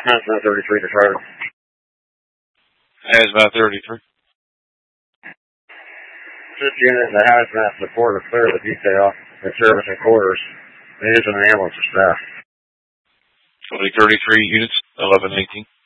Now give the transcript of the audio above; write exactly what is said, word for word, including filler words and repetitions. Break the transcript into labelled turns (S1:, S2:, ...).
S1: Hazmat thirty-three to Charlie.
S2: Hazmat thirty-three.
S1: Fifth unit and the hazmat support are clear of the detail and service and quarters. They use an ambulance for staff.
S2: twenty thirty-three units, eleven eighteen.